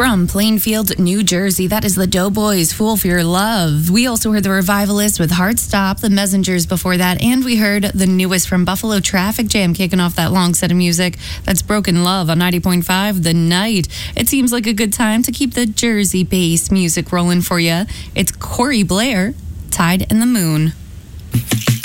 From Plainfield, New Jersey, that is the Doughboys, Fool for Your Love. We also heard the Revivalists with Heart Stop, the Messengers before that, and we heard the newest from Buffalo, Traffic Jam, kicking off that long set of music. That's Broken Love on 90.5 The Night. It seems like a good time to keep the Jersey-based music rolling for you. It's Corey Blair, Tide and the Moon.